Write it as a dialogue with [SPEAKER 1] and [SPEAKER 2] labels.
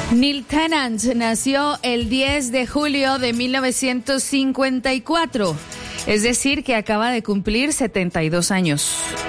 [SPEAKER 1] Neil Tennant nació el 10 de julio de 1954, es decir, que acaba de cumplir 72 años.